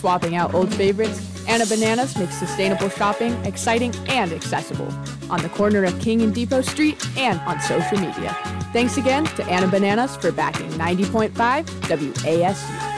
swapping out old favorites, Anna Bananas makes sustainable shopping exciting and accessible on the corner of King and Depot Street and on social media. Thanks again to Anna Bananas for backing 90.5 WASU.